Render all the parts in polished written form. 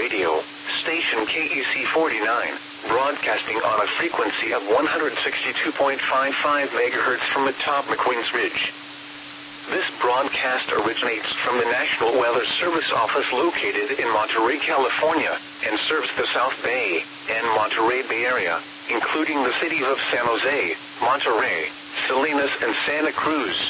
Radio, station KEC 49, broadcasting on a frequency of 162.55 MHz from atop McQueen's Ridge. This broadcast originates from the National Weather Service office located in Monterey, California, and serves the South Bay and Monterey Bay Area, including the cities of San Jose, Monterey, Salinas, and Santa Cruz.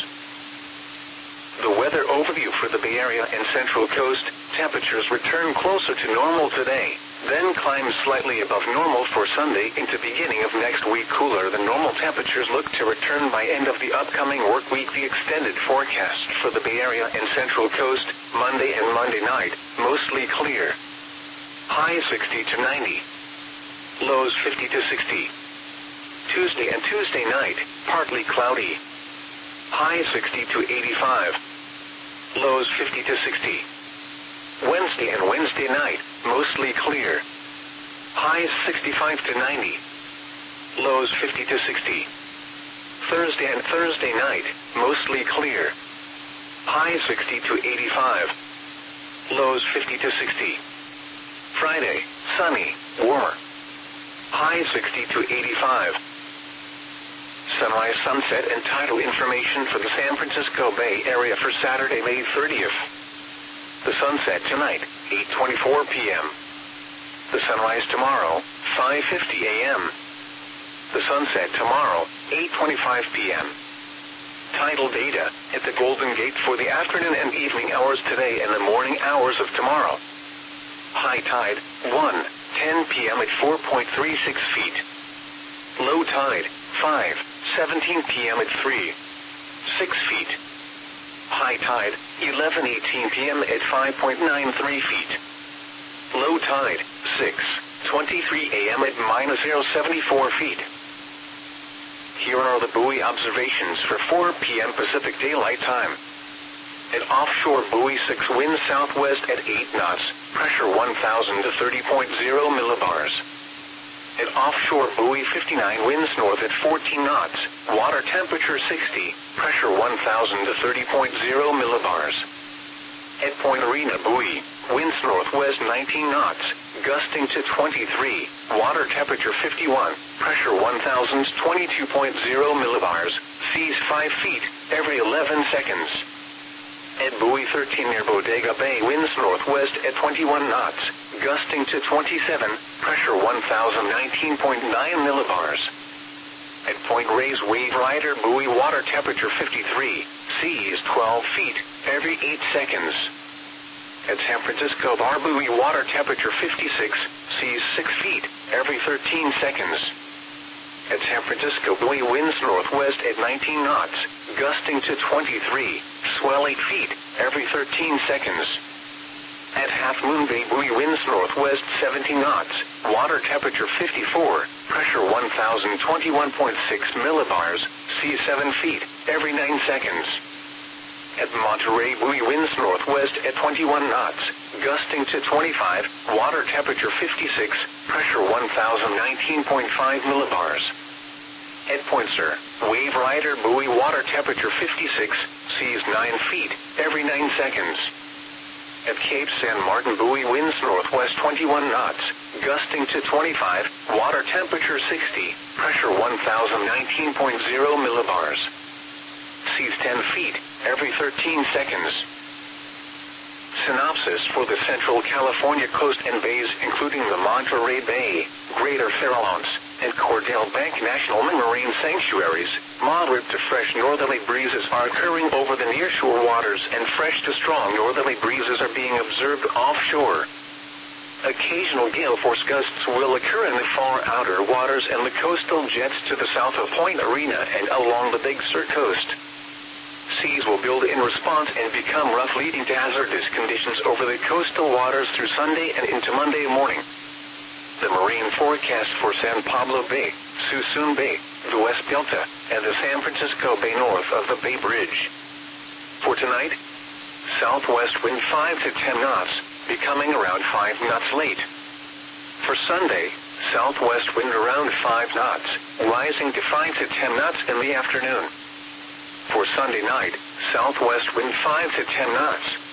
The weather overview for the Bay Area and Central Coast: temperatures return closer to normal today, then climb slightly above normal for Sunday into beginning of next week. Cooler than normal temperatures look to return by end of the upcoming work week. The extended forecast for the Bay Area and Central Coast: Monday and Monday night, mostly clear. High 60 to 90. Lows 50 to 60. Tuesday and Tuesday night, partly cloudy. High 60 to 85. Lows 50 to 60. Wednesday and Wednesday night, mostly clear. Highs 65 to 90. Lows 50 to 60. Thursday and Thursday night, mostly clear. Highs 60 to 85. Lows 50 to 60. Friday, sunny, warmer. Highs 60 to 85. Sunrise, sunset, and tidal information for the San Francisco Bay Area for Saturday, May 30th. The sunset tonight, 8:24 p.m. The sunrise tomorrow, 5:50 a.m. The sunset tomorrow, 8:25 p.m. Tidal data at the Golden Gate for the afternoon and evening hours today and the morning hours of tomorrow. High tide, 1:10 p.m. at 4.36 feet. Low tide, 5:17 p.m. at 3.6 feet. High tide, 11:18 p.m. at 5.93 feet. Low tide, 6:23 a.m. at -0.74 feet. Here are the buoy observations for 4 p.m. Pacific Daylight Time. At offshore buoy 6, wind southwest at 8 knots, pressure 1,000 to 30.0 millibars. At offshore buoy 59, winds north at 14 knots, water temperature 60, pressure 1,000 to 30.0 millibars. At Point Arena buoy, winds northwest 19 knots, gusting to 23, water temperature 51, pressure 1,000 to 22.0 millibars, seas 5 feet every 11 seconds. At buoy 13 near Bodega Bay, winds northwest at 21 knots, gusting to 27, pressure 1,019.9 millibars. At Point Reyes Wave Rider buoy, water temperature 53, seas 12 feet every 8 seconds. At San Francisco Bar buoy, water temperature 56, seas 6 feet every 13 seconds. At San Francisco buoy, winds northwest at 19 knots, gusting to 23, swell 8 feet every 13 seconds. At Half Moon Bay buoy, winds northwest 17 knots, water temperature 54, pressure 1,021.6 millibars, seas 7 feet every 9 seconds. At Monterey buoy, winds northwest at 21 knots, gusting to 25, water temperature 56, pressure 1,019.5 millibars. At Point Sur, Wave Rider buoy, water temperature 56, seas 9 feet every 9 seconds. At Cape San Martin buoy, winds northwest 21 knots, gusting to 25, water temperature 60, pressure 1,019.0 millibars. Seas 10 feet every 13 seconds. Synopsis for the Central California coast and bays, including the Monterey Bay, Greater Farallones, and Cordell Bank National Marine Sanctuaries. Moderate to fresh northerly breezes are occurring over the nearshore waters, and fresh to strong northerly breezes are being observed offshore. Occasional gale force gusts will occur in the far outer waters and the coastal jets to the south of Point Arena and along the Big Sur coast. Seas will build in response and become rough, leading to hazardous conditions over the coastal waters through Sunday and into Monday morning. The marine forecast for San Pablo Bay, Suisun Bay, the West Delta, and the San Francisco Bay north of the Bay Bridge. For tonight, southwest wind 5 to 10 knots, becoming around 5 knots late. For Sunday, southwest wind around 5 knots, rising to 5 to 10 knots in the afternoon. For Sunday night, southwest wind 5 to 10 knots,